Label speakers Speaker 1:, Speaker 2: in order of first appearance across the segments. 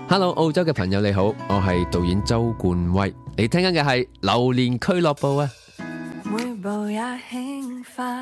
Speaker 1: Hello， 澳洲嘅朋友你好，我係導演周冠威，你聽緊嘅係榴蓮俱樂部啊。
Speaker 2: 每步也輕快，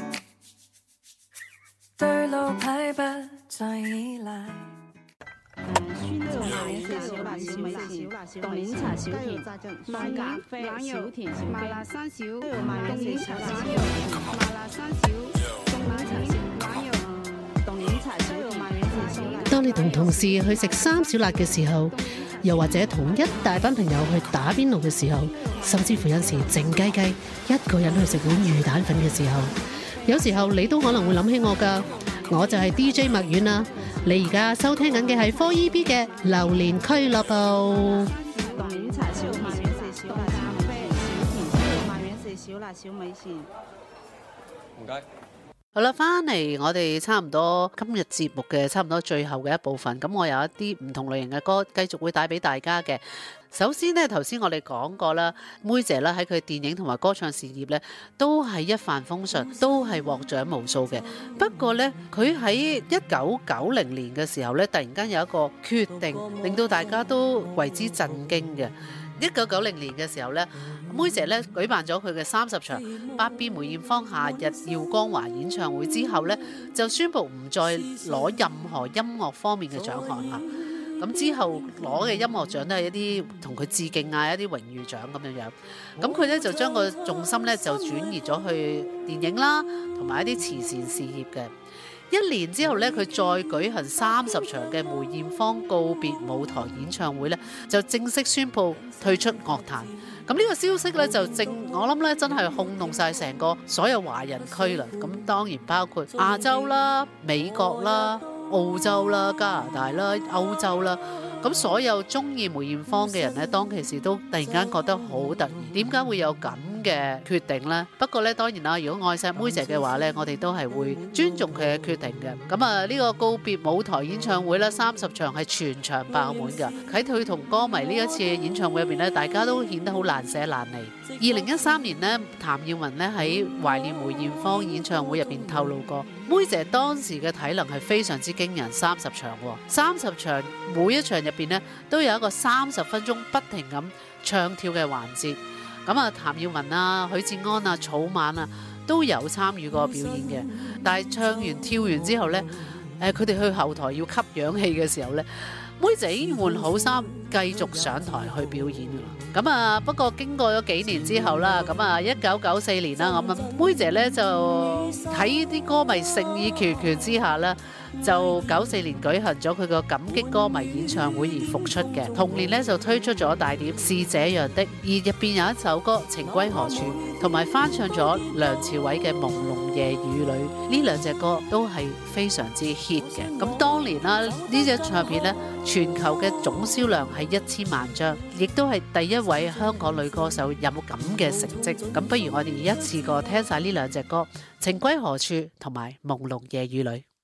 Speaker 2: 對路牌不再依賴。
Speaker 3: 酸豆奶小辣小米線，凍檸茶小甜，奶咖啡小甜小麻辣生小，凍檸茶小甜，麻辣生小，凍檸茶小奶油，凍檸茶小甜，麻辣生小。
Speaker 4: 當你同同事去食三小辣嘅時候，又或者同一大班朋友去打邊爐嘅時候，甚至乎有時靜雞雞一個人去食碗魚蛋粉嘅時候，有時候你都可能會諗起我㗎，我就係 DJ 麥丸啦。你而家收聽緊嘅係 4EB 嘅榴蓮俱樂部。
Speaker 3: 凍檸茶小甜，麻辣四小辣咖啡小甜，麻辣四小辣小米線。
Speaker 1: 唔該。
Speaker 4: 好啦，翻嚟我哋差唔多今日節目嘅差唔多最後嘅一部分，咁我有一啲唔同類型嘅歌繼續會帶俾大家嘅。首先呢，頭先我哋講過啦，妹姐啦喺佢電影同埋歌唱事業呢都係一帆風順，都係獲獎無數嘅。不過呢，佢喺1990年嘅時候呢，突然間有一個決定，令到大家都為之震驚嘅。1990年嘅時候呢，妹姐咧舉辦咗佢嘅30場百變梅艷芳夏日耀光華演唱會之後呢，就宣布唔再攞任何音樂方面嘅獎項啦。咁之後攞嘅音樂獎都係一啲同佢致敬啊，一啲榮譽獎咁樣樣。咁佢咧就將個重心咧就轉移咗去電影啦，同埋一啲慈善事業嘅。1年之後咧，佢再舉行30場嘅梅艷芳告別舞台演唱會咧，就正式宣布退出樂壇。咁呢個消息咧就我諗咧真係轟動晒成個所有華人區啦。咁當然包括亞洲啦、美國啦、澳洲啦、加拿大啦、歐洲啦。咁所有中意梅艷芳嘅人呢，當其時都突然間覺得好突然，點解會有咁嘅決定呢？不過呢，當然啦，如果愛錫妹姐嘅話呢，我哋都係會尊重佢嘅決定嘅。咁啊，呢個告別舞台演唱會呢，30場係全場爆滿㗎。喺佢同歌迷呢一次嘅演唱會入邊呢，大家都顯得好難捨難離。2013年呢，譚耀文呢喺懷念梅艷芳演唱會入邊透露過，妹姐當時嘅體能係非常之驚人，30場，30場每一場入邊呢都有一個30分鐘不停咁唱跳嘅環節。咁啊，譚耀文啊、許志安啊、草蜢啊都有參與過表演嘅。但係唱完跳完之後呢，佢哋去後台要吸氧氣嘅時候呢，妹姐已經換好衫，繼續上台去表演㗎啦。咁啊，不過經過咗幾年之後啦，咁啊1994年啦，咁啊妹姐呢就喺啲歌迷盛意拳拳之下呢，就94年舉行咗佢個感激歌迷演唱會而復出嘅。同年呢，就推出咗大碟《是這樣的》，而入邊有一首歌《情歸何處》，同埋翻唱咗梁朝偉嘅《朦朧夜雨裏》。呢兩隻歌都係非常之 hit 嘅。咁當年啦，呢隻唱片呢，全球嘅總銷量係1000萬張，亦都係第一位香港女歌手有冇咁嘅成績。咁不如我哋一次過聽晒呢兩隻歌《情歸何處》同埋《朦朧夜雨裏》。